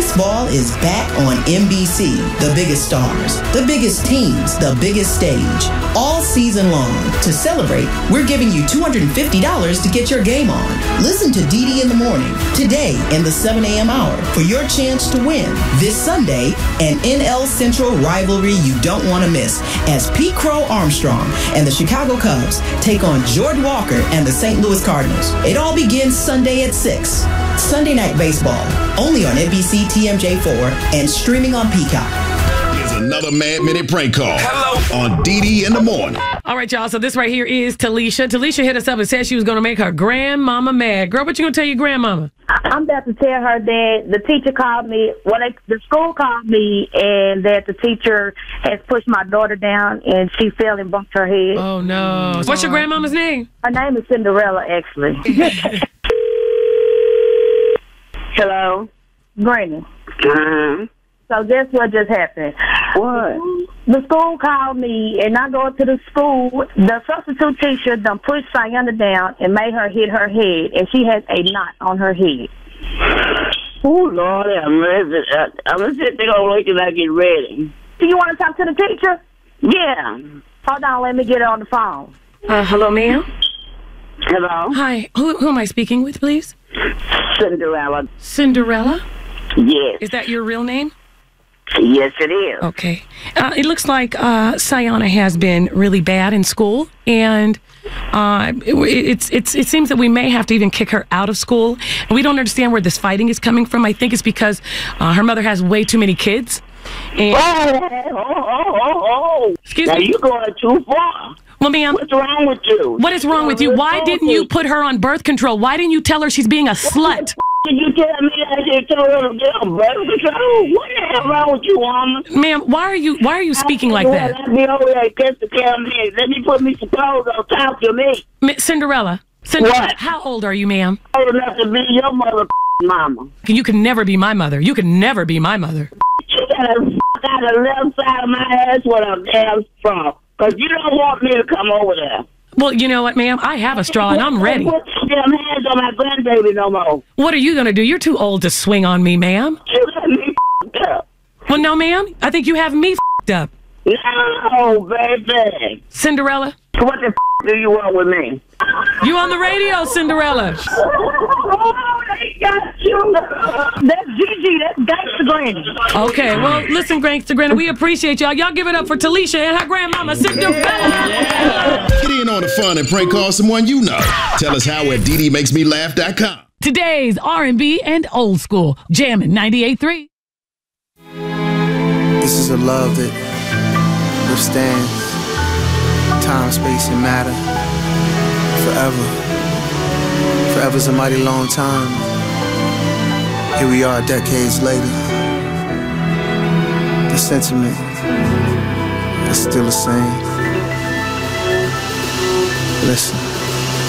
Baseball is back on NBC. The biggest stars, the biggest teams, the biggest stage. All season long. To celebrate, we're giving you $250 to get your game on. Listen to Dee in the Morning today in the 7 a.m. hour for your chance to win. This Sunday, an NL Central rivalry you don't want to miss as Pete Crow Armstrong and the Chicago Cubs take on George Walker and the St. Louis Cardinals. It all begins Sunday at 6. Sunday Night Baseball, only on NBC TMJ4 and streaming on Peacock. Here's another Mad Minute prank call on Dee in the Morning. All right, y'all. So this right here is Talisha. Talisha hit us up and said she was going to make her grandmama mad. Girl, what you going to tell your grandmama? I'm about to tell her that the teacher called me, the school called me, and that the teacher has pushed my daughter down, and she fell and bumped her head. Oh, no. What's your grandmama's name? Her name is Cinderella, actually. Hello? Granny. So guess what just happened? What? The school called me, and I go to the school. The substitute teacher done pushed Sayana down and made her hit her head, and she has a knot on her head. Oh, Lord, I'm going to sit there and wait till I get ready. Do you want to talk to the teacher? Yeah. Hold on, let me get her on the phone. Hello, ma'am? Hello? Hi. Who am I speaking with, please? Cinderella. Cinderella? Yes. Is that your real name? Yes, it is. Okay. It looks like Sayana has been really bad in school, and it seems that we may have to even kick her out of school. And we don't understand where this fighting is coming from. I think it's because her mother has way too many kids. And Excuse me. Now you're going too far. Well, ma'am. What's wrong with you? What is wrong with you? Why didn't you put her on birth control? Why didn't you tell her she's being a slut? Did you tell me I should tell her to get on birth control? What the hell wrong with you, woman? Ma'am, why are you speaking like that? Let me over there and kiss the camera. Let me put me some clothes on. Talk to me. Cinderella. What? How old are you, ma'am? Old enough to be your mother, mama. You can never be my mother. You can never be my mother. You gotta out the left side of my ass with a damn straw. Because you don't want me to come over there. Well, you know what, ma'am? I have a straw and I'm ready. Put your damn hands on my grandbaby no more. What are you going to do? You're too old to swing on me, ma'am. You got me up. Well, no, ma'am. I think you have me up. No, baby. Cinderella? What the do you want with me? You on the radio, Cinderella. Oh, they got you. That's Gigi. That's Gangsta Granny. Okay, well, listen, Gangsta Granny, we appreciate y'all. Y'all give it up for Talisha and her grandmama, Cinderella. Get in on the fun and prank call someone you know. Tell us how at DDMakesMeLaugh.com. Today's R&B and old school. Jammin' 98.3. This is a love that withstands time, space, and matter forever. Forever's a mighty long time. Here we are decades later. The sentiment is still the same. Listen.